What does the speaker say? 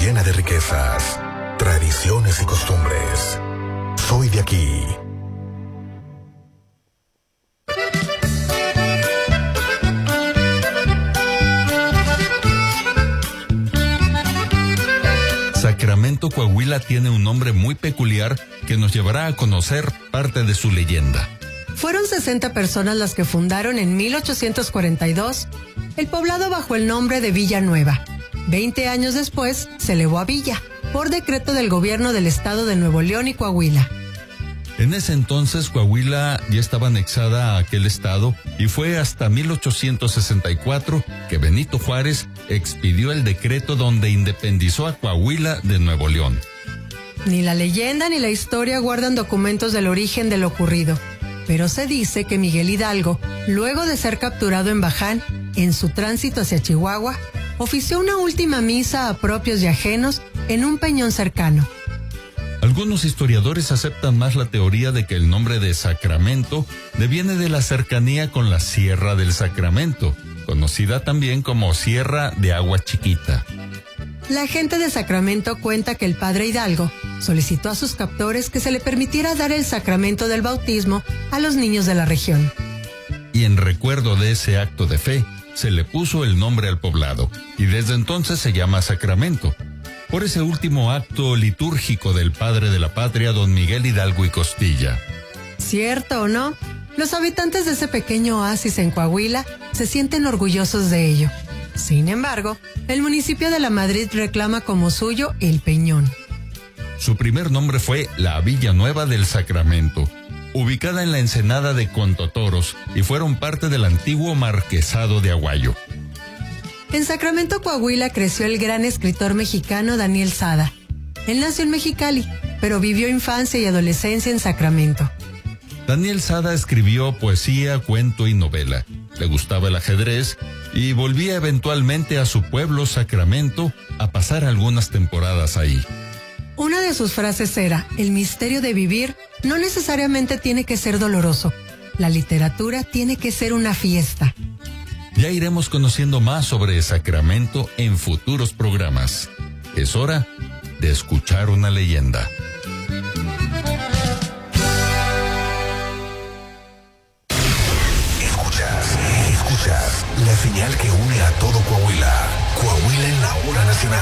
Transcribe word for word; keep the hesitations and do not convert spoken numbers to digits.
llena de riquezas, tradiciones y costumbres. Soy de aquí. Sacramento, Coahuila tiene un nombre muy peculiar que nos llevará a conocer parte de su leyenda. Fueron sesenta personas las que fundaron en mil ochocientos cuarenta y dos el poblado bajo el nombre de Villa Nueva. Veinte años después se elevó a Villa, por decreto del gobierno del estado de Nuevo León y Coahuila. En ese entonces, Coahuila ya estaba anexada a aquel estado y fue hasta mil ochocientos sesenta y cuatro que Benito Juárez expidió el decreto donde independizó a Coahuila de Nuevo León. Ni la leyenda ni la historia guardan documentos del origen de lo ocurrido, pero se dice que Miguel Hidalgo, luego de ser capturado en Baján, en su tránsito hacia Chihuahua, ofició una última misa a propios y ajenos en un peñón cercano. Algunos historiadores aceptan más la teoría de que el nombre de Sacramento deviene de la cercanía con la Sierra del Sacramento, conocida también como Sierra de Agua Chiquita. La gente de Sacramento cuenta que el padre Hidalgo solicitó a sus captores que se le permitiera dar el sacramento del bautismo a los niños de la región. Y en recuerdo de ese acto de fe, se le puso el nombre al poblado, y desde entonces se llama Sacramento, por ese último acto litúrgico del padre de la patria, don Miguel Hidalgo y Costilla. ¿Cierto o no? Los habitantes de ese pequeño oasis en Coahuila se sienten orgullosos de ello. Sin embargo, el municipio de La Madrid reclama como suyo el Peñón. Su primer nombre fue la Villa Nueva del Sacramento, ubicada en la ensenada de Contotoros, y fueron parte del antiguo marquesado de Aguayo. En Sacramento, Coahuila, creció el gran escritor mexicano Daniel Sada. Él nació en Mexicali, pero vivió infancia y adolescencia en Sacramento. Daniel Sada escribió poesía, cuento y novela. Le gustaba el ajedrez y volvía eventualmente a su pueblo, Sacramento, a pasar algunas temporadas ahí. Una de sus frases era: el misterio de vivir no necesariamente tiene que ser doloroso. La literatura tiene que ser una fiesta. Ya iremos conociendo más sobre Sacramento en futuros programas. Es hora de escuchar una leyenda. Escuchas, escuchas la señal que une a todo Coahuila. Coahuila en la hora nacional.